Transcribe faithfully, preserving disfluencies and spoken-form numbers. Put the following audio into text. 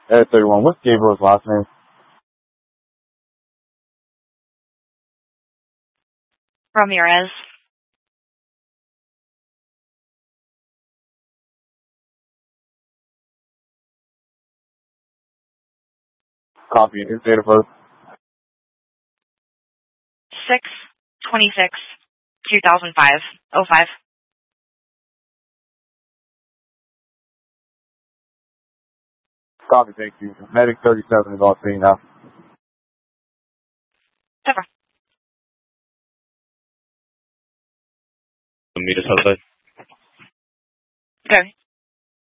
Area thirty-one, what's Gabriel's last name? Ramirez. Copy. His date of birth. six twenty-six two thousand five oh five. Copy, thank you. Medic thirty-seven is all seen now. Never. Meet us outside. Okay.